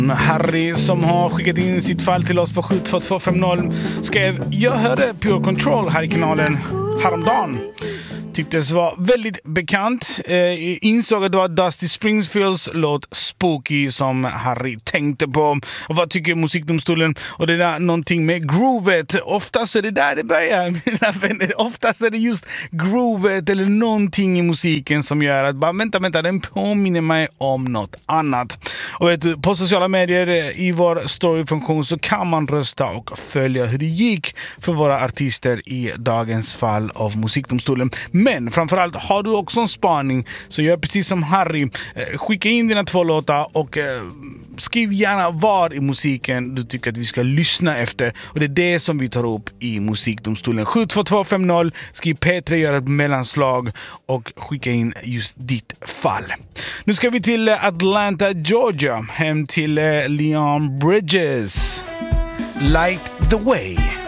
Harry som har skickat in sitt fall till oss på 72250 skrev: jag hörde Pure Control här i kanalen häromdagen. Tycktes vara väldigt bekant. Insåg att det var Dusty Springfields låt Spooky som Harry tänkte på. Och vad tycker musikdomstolen? Och det där någonting med groovet. Oftast är det där det börjar, mina vänner. Oftast är det just groovet eller någonting i musiken som gör att bara vänta, den påminner mig om något annat. Och vet du, på sociala medier i vår storyfunktion så kan man rösta och följa hur det gick för våra artister i dagens fall av musikdomstolen. Men framförallt, har du också en spaning så gör precis som Harry. Skicka in dina 2 låtar och skriv gärna var i musiken du tycker att vi ska lyssna efter. Och det är det som vi tar upp i musikdomstolen. 72250, skriv P3, gör ett mellanslag och skicka in just ditt fall. Nu ska vi till Atlanta, Georgia. Hem till Leon Bridges. Light the Way.